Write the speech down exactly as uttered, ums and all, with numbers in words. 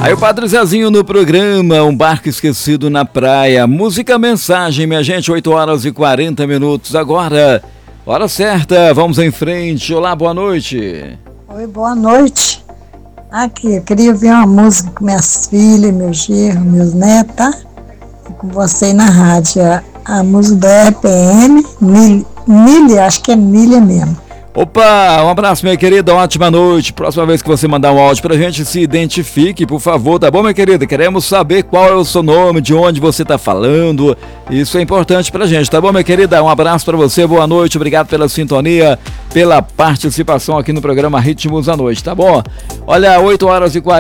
Aí o Padre Zezinho no programa Um Barco Esquecido na Praia. Música Mensagem, minha gente, oito horas e quarenta minutos agora. Hora certa, vamos em frente. Olá, boa noite. Oi, boa noite. Aqui, eu queria ouvir uma música com minhas filhas, meus genros, meus netos, tá? E com você aí na rádio. A, a música da R P M, Nília, acho que é Nília mesmo. Opa, um abraço, minha querida, ótima noite. Próxima vez que você mandar um áudio pra gente, se identifique, por favor, tá bom, minha querida? Queremos saber qual é o seu nome, de onde você tá falando. Isso é importante pra gente, tá bom, minha querida? Um abraço pra você, boa noite, obrigado pela sintonia, pela participação aqui no programa Ritmos da Noite, tá bom? Olha, oito horas e quarenta